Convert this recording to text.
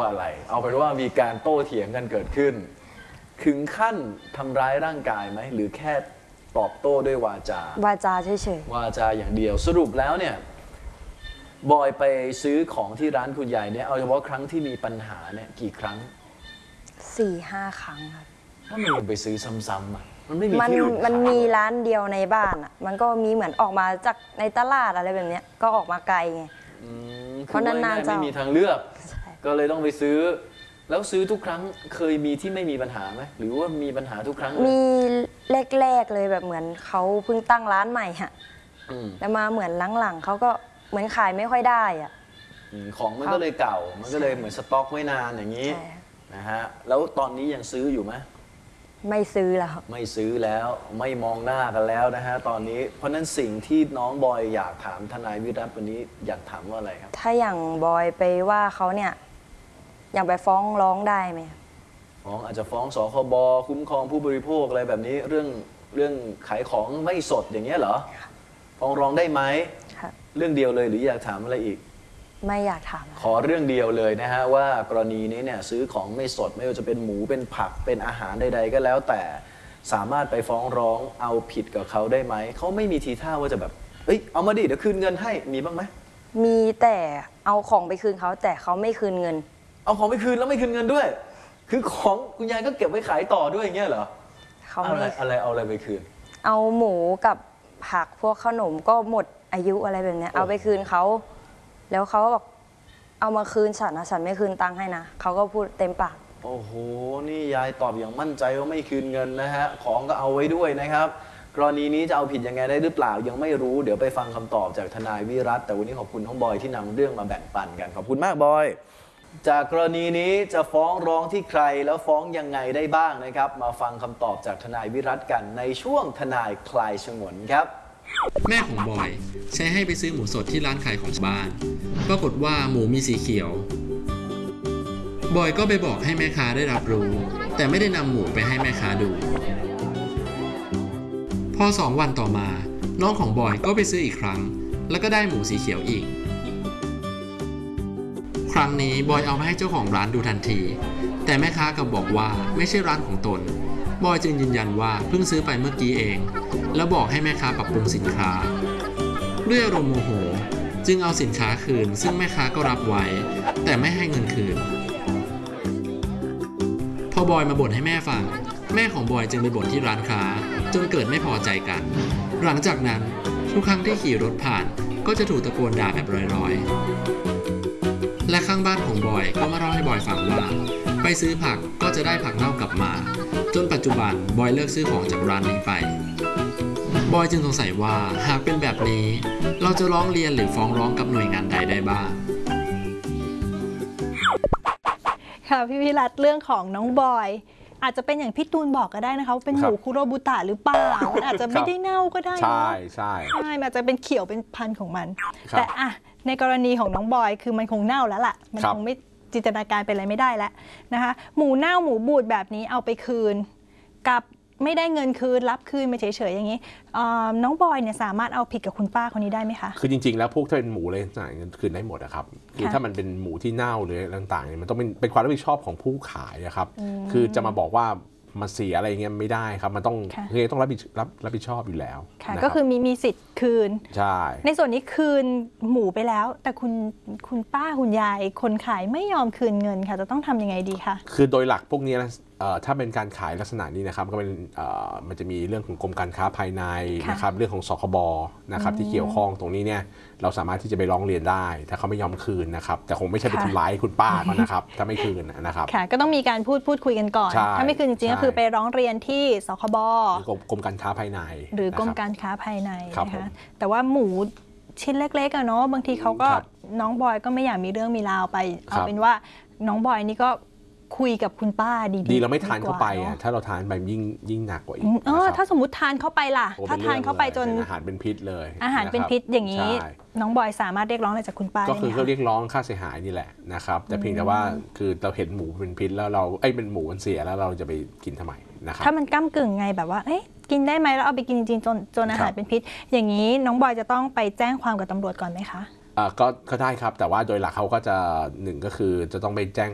อะไรเอาเป็นว่ามีการโต้เถียงกันเกิดขึ้นถึงขั้นทำร้ายร่างกายไหมหรือแค่ตอบโต้ด้วยวาจาวาจาเฉยวาจาอย่างเดียวสรุปแล้วเนี่ยบอยไปซื้อของที่ร้านคุณยายเนี่ยเอาเฉพาะครั้งที่มีปัญหาเนี่ยกี่ครั้ง 4-5 ครั้งครับถ้ามันยังไปซื้อซ้ำๆอ่ะมันไม่มีมันที่อื่นมันขายมีร้านเดียวในบ้านอ่ะมันก็มีเหมือนออกมาจากในตลาดอะไรแบบเนี้ยก็ออกมาไกลไงเพราะนานๆจะไม่มีทางเลือกก็เลยต้องไปซื้อแล้วซื้อทุกครั้งเคยมีที่ไม่มีปัญหาไหมหรือว่ามีปัญหาทุกครั้งมีแรกๆเลยแบบเหมือนเขาเพิ่งตั้งร้านใหม่ฮะแล้วมาเหมือนหลังๆเขาก็เหมือนขายไม่ค่อยได้อ่ะของมันก็เลยเก่ามันก็เลยเหมือนสต็อกไว้นานอย่างนี้นะฮะแล้วตอนนี้ยังซื้ออยู่ไหมไม่ซื้อแล้วไม่ซื้อแล้วไม่มองหน้ากันแล้วนะฮะตอนนี้เพราะนั้นสิ่งที่น้องบอยอยากถามทนายวิรัติวันนี้อยากถามว่าอะไรครับถ้าอย่างบอยไปว่าเขาเนี่ยอย่างไปฟ้องร้องได้ไหมฟ้องอาจจะฟ้องสคบคุ้มครองผู้บริโภคอะไรแบบนี้เรื่องขายของไม่สดอย่างเงี้ยเหรอฟ้องร้องได้ไหมเรื่องเดียวเลยหรืออยากถามอะไรอีกไม่อยากถามขอเรื่องเดียวเลยนะฮะว่ากรณีนี้เนี่ยซื้อของไม่สดไม่ว่าจะเป็นหมูเป็นผักเป็นอาหารใดๆก็แล้วแต่สามารถไปฟ้องร้องเอาผิดกับเขาได้ไหมเขาไม่มีทีท่าว่าจะแบบเอ้ยเอามาดิเดี๋ยวคืนเงินให้มีบ้างไหมมีแต่เอาของไปคืนเขาแต่เขาไม่คืนเงินเอาของไปคืนแล้วไม่คืนเงินด้วยคือของคุณยายก็เก็บไว้ขายต่อด้วยอย่างเงี้ยเหรอเขาเอาอะไรไปคืนเอาหมูกับผักพวกขนมก็หมดอายุอะไรแบบนี้เอาไปคืนเขาแล้วเขาก็บอกเอามาคืนฉันนะฉันไม่คืนตังค์ให้นะเขาก็พูดเต็มปากโอ้โหนี่ยายตอบอย่างมั่นใจว่าไม่คืนเงินนะฮะของก็เอาไว้ด้วยนะครับกรณีนี้จะเอาผิดยังไงได้หรือเปล่ายังไม่รู้เดี๋ยวไปฟังคำตอบจากทนายวิรัติแต่วันนี้ขอบคุณน้องบอยที่นำเรื่องมาแบ่งปันกันขอบคุณมากบอยจากกรณีนี้จะฟ้องร้องที่ใครแล้วฟ้องยังไงได้บ้างนะครับมาฟังคำตอบจากทนายวิรัติกันในช่วงทนายคลายฉงนครับแม่ของบอยใช้ให้ไปซื้อหมูสดที่ร้านขายของบ้านปรากฏว่าหมูมีสีเขียวบอยก็ไปบอกให้แม่ค้าได้รับรู้แต่ไม่ได้นำหมูไปให้แม่ค้าดูพอ2 วันต่อมาน้องของบอยก็ไปซื้ออีกครั้งแล้วก็ได้หมูสีเขียวอีกครั้งนี้บอยเอามาให้เจ้าของร้านดูทันทีแต่แม่ค้ากลับบอกว่าไม่ใช่ร้านของตนบอยจึงยืนยันว่าเพิ่งซื้อไปเมื่อกี้เองแล้วบอกให้แม่ค้าปรับปรุงสินค้าด้วยอารมณ์โมโหจึงเอาสินค้าคืนซึ่งแม่ค้าก็รับไว้แต่ไม่ให้เงินคืนพอบอยมาบ่นให้แม่ฟังแม่ของบอยจึงไปบ่นที่ร้านค้าจนเกิดไม่พอใจกันหลังจากนั้นทุกครั้งที่ขี่รถผ่านก็จะถูกตะโกนด่าแบบลอยๆและข้างบ้านของบอยก็มาเล่าให้บอยฟังว่าไปซื้อผักก็จะได้ผักเน่ากลับมาจนปัจจุบันบอยเลิกซื้อของจากร้านนี้ไปบอยจึงสงสัยว่าหากเป็นแบบนี้เราจะร้องเรียนหรือฟ้องร้องกับหน่วยงานใดได้บ้างค่ะพี่วิรัตเรื่องของน้องบอยอาจจะเป็นอย่างพี่ตูนบอกก็ได้นะคะว่าเป็นหมูคุโรบุตะหรือเปล่ามันอาจจะไม่ได้เน่าก็ได้ใช่มันอาจจะเป็นเขียวเป็นพันธุ์ของมันแต่อะในกรณีของน้องบอยคือมันคงเน่าแล้วล่ะมันคงไม่จินตนาการเป็นอะไรไม่ได้แล้วนะคะหมูเน่าหมูบูดแบบนี้เอาไปคืนกับไม่ได้เงินคืนรับคืนมาเฉยๆอย่างนี้น้องบอยเนี่ยสามารถเอาผิดกับคุณป้าคนนี้ได้ไหมคะคือจริงๆแล้วพวกถ้าเป็นหมูเลยจ่ายเงินคืนได้หมดนะครับคือถ้ามันเป็นหมูที่เน่าหรือต่างๆเนี่ยมันต้องเป็นความรับผิดชอบของผู้ขายนะครับคือจะมาบอกว่ามันเสียอะไรเงี้ยไม่ได้ครับมันต้องรับผิดชอบอยู่แล้วก็คือมีสิทธิ์คืนใช่ในส่วนนี้คืนหมูไปแล้วแต่คุณป้าคุณยายคนขายไม่ยอมคืนเงินค่ะจะต้องทำยังไงดีคะคือโดยหลักพวกนี้นะถ้าเป็นการขายลักษณะนี้นะครับก็เป็นมันจะมีเรื่องของกรมการค้าภายในนะครับเรื่องของสคบนะครับที่เกี่ยวข้องตรงนี้เนี่ยเราสามารถที่จะไปร้องเรียนได้ถ้าเขาไม่ยอมคืนนะครับแต่คงไม่ใช่ไปทำร้ายคุณป้าเขานะครับถ้าไม่คืนนะครับค่ะก็ต้องมีการพูดคุยกันก่อนถ้าไม่คืนจริงๆก็คือไปร้องเรียนที่สคบกรมการค้าภายในหรือกรมการค้าภายในนะคะแต่ว่าหมูชิ้นเล็กๆเนาะบางทีเขาก็น้องบอยก็ไม่อยากมีเรื่องมีราวไปเอาเป็นว่าน้องบอยนี่ก็คุยกับคุณป้าดีเราไม่ทานเข้าไปถ้าเราทานไปยิ่งหนักกว่าอีกถ้าสมมติทานเข้าไปล่ะถ้าทานเข้าไปจนอาหารเป็นพิษเลยอาหารเป็นพิษอย่างนี้น้องบอยสามารถเรียกร้องอะไรจากคุณป้าก็คือเขาเรียกร้องค่าเสียหายนี่แหละนะครับแต่เพียงแต่ว่าคือเราเห็นหมูเป็นพิษแล้วเราเป็นหมูมันเสียแล้วเราจะไปกินทำไมนะครับถ้ามันก้ากึ่งไงแบบว่ากินได้ไหมแล้วเอาไปกินจริงๆจนอาหารเป็นพิษอย่างนี้น้องบอยจะต้องไปแจ้งความกับตำรวจก่อนไหมคะก็ได้ครับแต่ว่าโดยหลักเขาก็จะ1ก็คือจะต้องไปแจ้ง